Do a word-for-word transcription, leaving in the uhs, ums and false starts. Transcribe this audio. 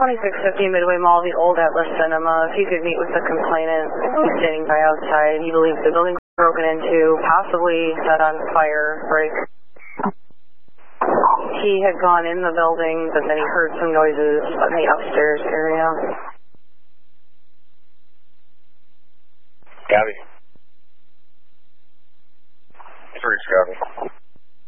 twenty-six fifty Midway Mall, the old Atlas Cinema. If you could meet with the complainant who's standing by outside, he believes the building was broken into, possibly set on fire, break. He had gone in the building, but then he heard some noises in the upstairs area. Gabby. Three, Gabby.